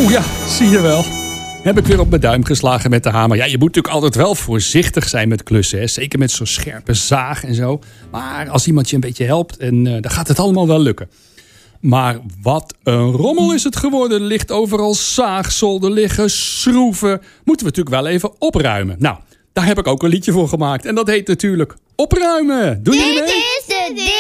Oeh ja, zie je wel. Heb ik weer op mijn duim geslagen met de hamer. Ja, je moet natuurlijk altijd wel voorzichtig zijn met klussen. Hè? Zeker met zo'n scherpe zaag en zo. Maar als iemand je een beetje helpt, dan gaat het allemaal wel lukken. Maar wat een rommel is het geworden. Er ligt overal zaagsel, er liggen schroeven. Moeten we natuurlijk wel even opruimen. Nou, daar heb ik ook een liedje voor gemaakt. En dat heet natuurlijk Opruimen. Doe je mee?